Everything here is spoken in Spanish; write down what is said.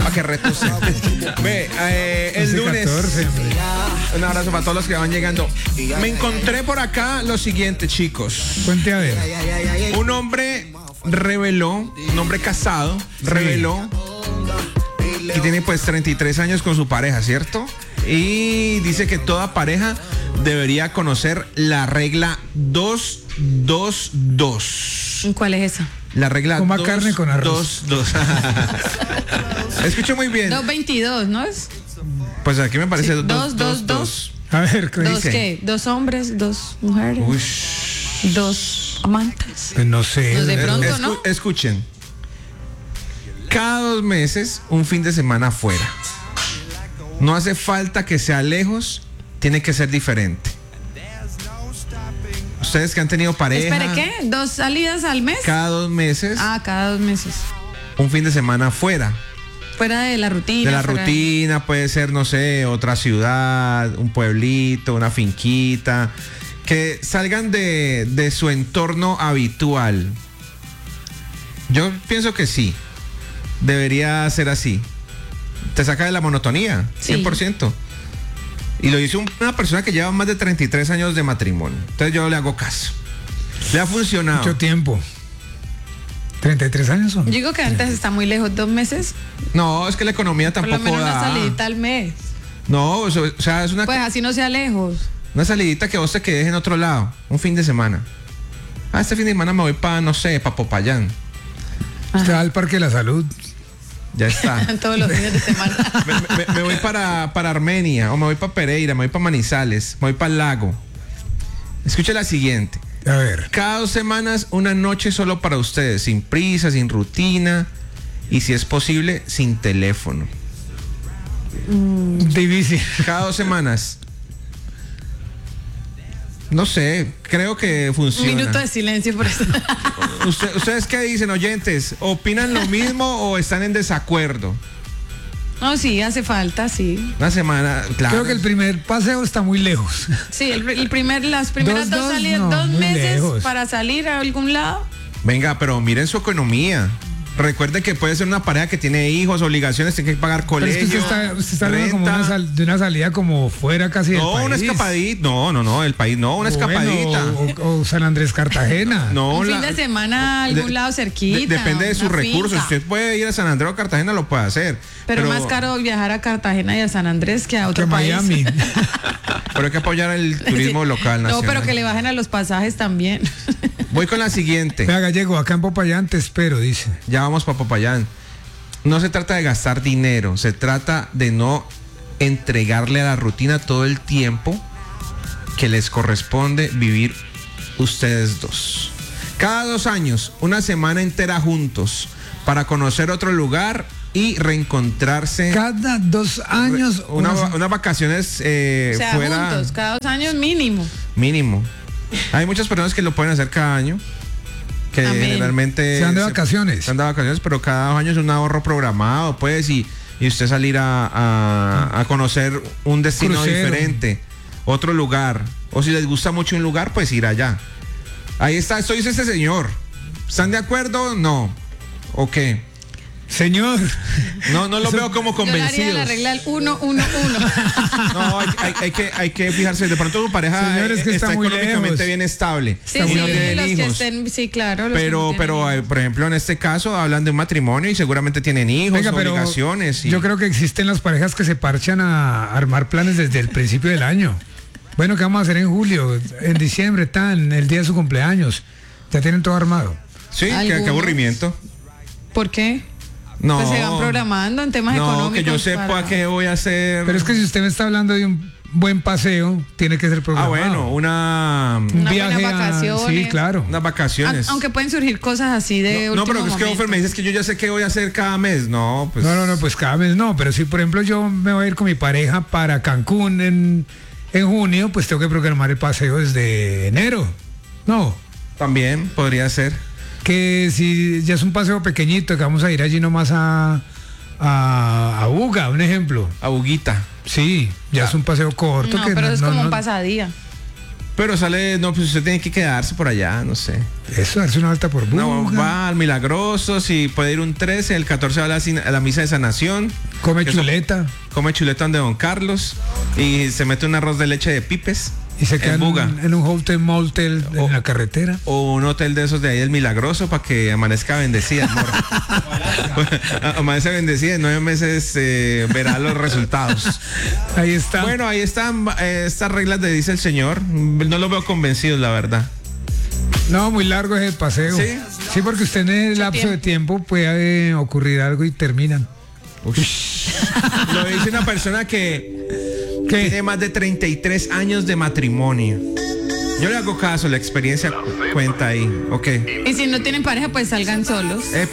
para que retuse. El lunes. 14, un abrazo para todos los que van llegando. Me encontré por acá lo siguiente, chicos. cuente a ver. Un hombre reveló, un hombre casado, reveló que tiene pues 33 años con su pareja, ¿cierto? Y dice que toda pareja debería conocer la regla 222. ¿Cuál es esa? La regla Coma carne con arroz. 222. Escucho muy bien. 222, ¿no es? Pues aquí me parece Sí, 222. A ver, ¿qué ¿Dos dice? qué? ¿Dos hombres? ¿Dos mujeres? Uy. ¿Dos amantes? Pues no sé. Los de pronto, ¿no? Escuchen. Cada 2 meses, un fin de semana fuera. No hace falta que sea lejos, tiene que ser diferente. Ustedes que han tenido pareja. Espere, ¿qué? ¿2 salidas al mes? Cada 2 meses, Cada 2 meses. un fin de semana fuera. Fuera de la rutina. De la rutina, puede ser, no sé, otra ciudad, un pueblito, una finquita. Que salgan de su entorno habitual. Yo pienso que sí. Debería ser así. Te saca de la monotonía, 100%. Y lo dice una persona que lleva más de 33 años de matrimonio. Entonces yo le hago caso. Le ha funcionado. Mucho tiempo. 33 años son. Yo digo que antes está muy lejos, 2 meses. No, es que la economía Por tampoco lo menos una da. salidita al mes. No, o sea, es Pues así no sea lejos. una salidita que vos te quedes en otro lado, un fin de semana. Este fin de semana me voy para, no sé, para Popayán. Usted va al Parque de la Salud. Ya está. Todos los fines de semana. me voy para Armenia, o me voy para Pereira, me voy para Manizales, me voy para el lago. Escuche la siguiente. A ver. Cada 2 semanas, una noche solo para ustedes, sin prisa, sin rutina y si es posible, sin teléfono. Difícil. Cada 2 semanas. No sé, creo que Un funciona. minuto de silencio por eso. ¿Ustedes qué dicen, oyentes? ¿Opinan lo mismo o están en desacuerdo? No, sí, hace falta, sí. Una semana, claro. Creo que el primer paseo está muy lejos. Sí, las primeras dos salidas, no, 2 muy meses lejos. para salir a algún lado. Venga, pero miren su economía. Recuerden que puede ser una pareja que tiene hijos, obligaciones, tiene que pagar Pero es colegio. que usted está hablando como renta. de una salida como fuera casi del No, país. una escapadita. No, el país no, una Bueno, escapadita. o San Andrés Cartagena. No, Un fin de semana a algún lado cerquita. Depende de sus una recursos. finca. Usted puede ir a San Andrés o Cartagena, lo puede hacer. Pero más caro viajar a Cartagena y a San Andrés que a Que otro país. Miami. Pero hay que apoyar el turismo local, No, nacional. pero que le bajen a los pasajes también. Voy con la siguiente. Vea, Gallego, acá en Popayán te espero, dice. Ya vamos para Popayán. No se trata de gastar dinero, se trata de no entregarle a la rutina todo el tiempo que les corresponde vivir ustedes dos. Cada 2 años, una semana entera juntos para conocer otro lugar y reencontrarse. Cada 2 años. Unas vacaciones O sea, fuera juntos, cada 2 años mínimo. mínimo. Hay muchas personas que lo pueden hacer cada año. Que Amén. generalmente Se van de vacaciones. Se van de vacaciones, pero cada 2 años es un ahorro programado, pues, y usted salir a conocer un destino Crucero. diferente, otro lugar. O si les gusta mucho un lugar, pues ir allá. Ahí está, esto dice este señor. ¿Están de acuerdo? No. ¿O qué? Señor. No lo veo como Yo le haría convencidos. la regla del 1-1-1. No, hay que fijarse. De pronto tu pareja Señor, es que está muy económicamente lejos. bien estable. Sí, y sí, no tienen los que hijos. estén, sí, claro. los que no Pero tienen hijos. por ejemplo, en este caso hablan de un matrimonio y seguramente tienen hijos, Venga, pero obligaciones. yo creo que existen las parejas que se parchan a armar planes desde el principio del año. Bueno, ¿qué vamos a hacer en julio? En diciembre, el día de su cumpleaños. Ya tienen todo armado. Sí, qué Algunos. aburrimiento. ¿Por qué? No. Pues se van programando en temas económicos. Que yo sepa para- qué voy a hacer. Pero es que si usted me está hablando de un buen paseo, tiene que ser programado. bueno, Un Unas viaje buenas vacaciones. Sí, claro. unas vacaciones. Aunque pueden surgir cosas así de No, último pero es que momento. Ofer me dices que yo ya sé qué voy a hacer cada mes. No, pues. No, pues cada vez no. Pero si, por ejemplo, yo me voy a ir con mi pareja para Cancún en junio, pues tengo que programar el paseo desde enero. No. También podría ser. Que si ya es un paseo pequeñito, que vamos a ir allí nomás a Buga, un ejemplo. A Buguita. Sí, ya es un paseo corto. No, que pero es como un pasadía. Pero sale, no, pues usted tiene que quedarse por allá, no sé. Eso, darse una vuelta por Buga. No, va al Milagroso, si puede ir un 13, el 14 va a la misa de sanación. Come que chuleta. Come chuletón de Don Carlos y se mete un arroz de leche de Pipes. Y se queda en Buga. en un hotel motel en la carretera. O un hotel de esos de ahí, el Milagroso, para que amanezca bendecida, amor. Amanece bendecida, en 9 meses verá los resultados. Ahí está. Bueno, ahí están estas reglas de dice el señor. No lo veo convencido, la verdad. No, muy largo es el paseo. ¿Sí? Sí, porque usted en el lapso de tiempo puede ocurrir algo y terminan. Lo dice una persona que tiene más de 33 años de matrimonio. Yo le hago caso, la experiencia cuenta ahí. Ok. Y si no tienen pareja, pues salgan solos.